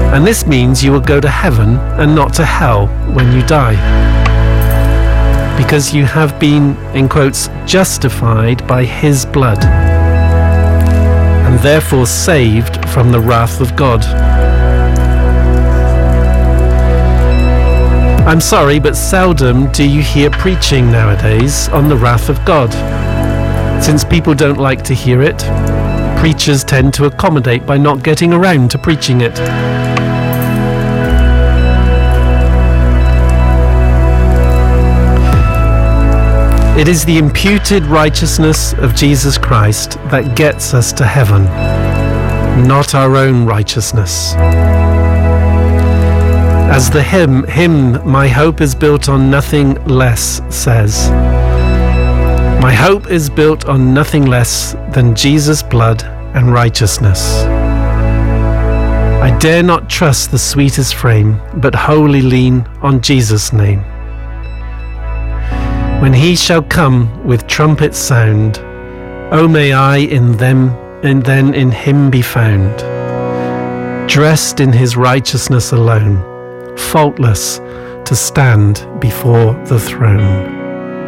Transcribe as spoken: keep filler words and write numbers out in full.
And this means you will go to heaven and not to hell when you die. Because you have been, in quotes, justified by his blood, and therefore saved from the wrath of God. I'm sorry, but seldom do you hear preaching nowadays on the wrath of God. Since people don't like to hear it, preachers tend to accommodate by not getting around to preaching it. It is the imputed righteousness of Jesus Christ that gets us to heaven, not our own righteousness. As the hymn, hymn, My Hope is Built on Nothing Less says, my hope is built on nothing less than Jesus' blood and righteousness. I dare not trust the sweetest frame, but wholly lean on Jesus' name. When he shall come with trumpet sound, oh may I in them and then in him be found, dressed in his righteousness alone, faultless to stand before the throne.